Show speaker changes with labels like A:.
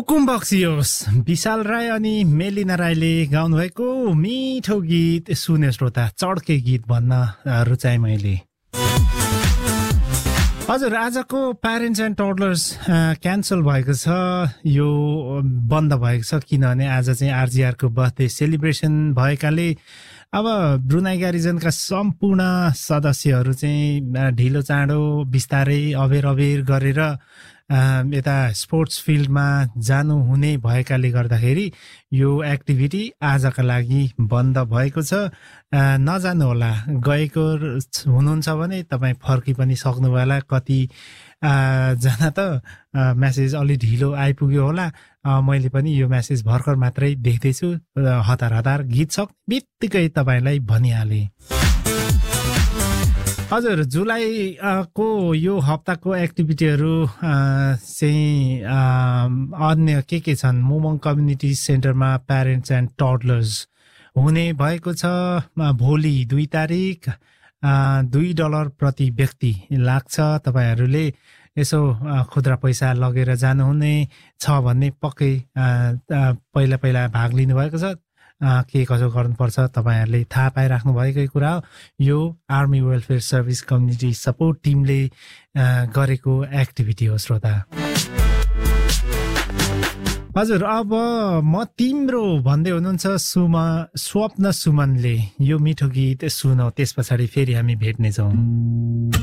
A: हुकुम बक्सियोस् विशाल राय अनि मेलिना राईले गाउनुभएको मिठो गीत सुने श्रोता चड्के गीत भन्न रुचाए मैले। हजुर आजको प्यारेन्ट्स एन्ड टडलर्स क्यान्सल भएको छ, यो बन्द भएको छ किनभने आज चाहिँ आरजीआरको बर्थडे सेलिब्रेसन भएकाले अब ब्रुनाई ग्यारिजनका सम्पूर्ण सदस्यहरू चाहिँ ढिलो चाँडो बिस्तारै अबेर गरेर यता स्पोर्ट्स फिल्डमा जानुहुने भएकाले गर्दाखेरि यो एक्टिभिटी आजका लागि बन्द भएको छ। नजानु होला, गएको हुनुहुन्छ भने तपाईँ फर्की पनि सक्नुभयो होला। कति जना त मेसेज अलि ढिलो आइपुग्यो होला, मैले पनि यो मेसेज भर्खर मात्रै देख्दैछु। हतार गीत सक्ने बित्तिकै तपाईँलाई भनिहालेँ। हजुर जुलाईको यो हप्ताको एक्टिभिटीहरू चाहिँ अन्य के छन्? मोमोङ कम्युनिटी सेन्टरमा प्यारेन्ट्स एन्ड टडलर्स हुने भएको छ। भोलि 2 तारिक $2 प्रति व्यक्ति लाग्छ। तपाईँहरूले यसो खुद्रा पैसा लगेर जानुहुने छ भन्ने पक्कै पहिला भाग लिनुभएको छ। के कसो गर्नुपर्छ तपाईँहरूले थाहा पाइराख्नु भएकै कुरा हो। यो army welfare service community support टिमले गरेको एक्टिभिटी हो श्रोता। हजुर अब म तिम्रो भन्दै हुनुहुन्छ स्वप्न सुमनले। यो मिठो गीत सुनौ, त्यस पछाडि फेरि हामी भेट्नेछौँ।